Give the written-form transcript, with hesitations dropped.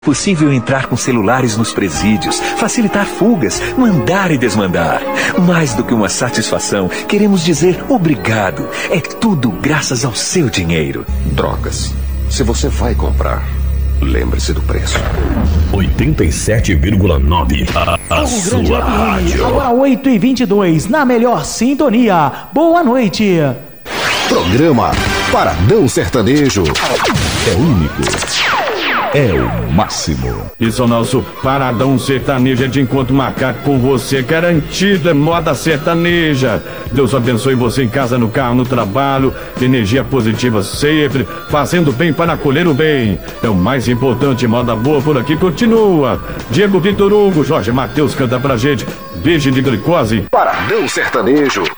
Possível entrar com celulares nos presídios, facilitar fugas, mandar e desmandar. Mais do que uma satisfação, queremos dizer obrigado. É tudo graças ao seu dinheiro. Drogas. Se você vai comprar, lembre-se do preço. 87,9. A sua rádio. Agora 8h22, na melhor sintonia. Boa noite. Programa Paradão Sertanejo. É único. É o máximo. Isso é o nosso Paradão Sertanejo, é de encontro marcado com você, garantido, é moda sertaneja. Deus abençoe você em casa, no carro, no trabalho, energia positiva sempre, fazendo bem para acolher o bem. É o mais importante, moda boa por aqui continua. Diego Vitor Hugo, Jorge Matheus canta pra gente, Virgem de Glicose. Paradão Sertanejo.